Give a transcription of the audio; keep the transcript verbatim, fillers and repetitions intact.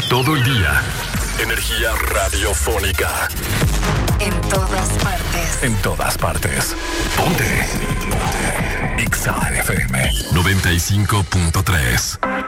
Todo el día. Energía radiofónica. En todas partes. En todas partes. Ponte. Ponte. Exa F M noventa y cinco punto tres.